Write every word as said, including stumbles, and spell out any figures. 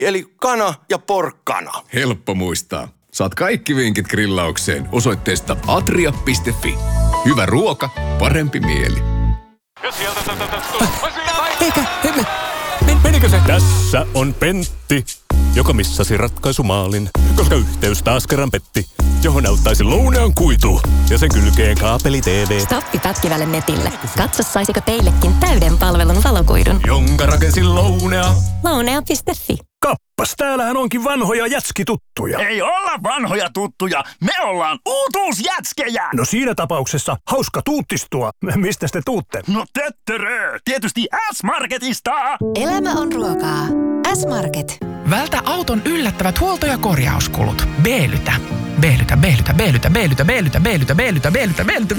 eli kana ja porkkana. Helppo muistaa. Saat kaikki vinkit grillaukseen osoitteesta atria piste fi. Hyvä ruoka, parempi mieli. Eikä, men, menikö se? Tässä on Pentti, joka missasi ratkaisumaalin, koska yhteys taas kerran petti, johon auttaisi Lounean kuitu ja sen kylkeen kaapeli T V. Stoppi pätkivälle netille. Katso, saisiko teillekin täyden palvelun valokuidun. Jonka rakensi Lounea. Lounea piste fi. Kappas, täällähän onkin vanhoja jätskituttuja. Ei olla vanhoja tuttuja, me ollaan uutuusjätskejä! No siinä tapauksessa hauska tuuttistua. Mistä te tuutte? No töttörö, tietysti S-Marketista! Elämä on ruokaa. S-Market. Vältä auton yllättävät huolto- ja korjauskulut. B-lytä. B-lytä, B-lytä, B-lytä, B-lytä, B-lytä, B-lytä, B-lytä, B-lytä, B-lytä,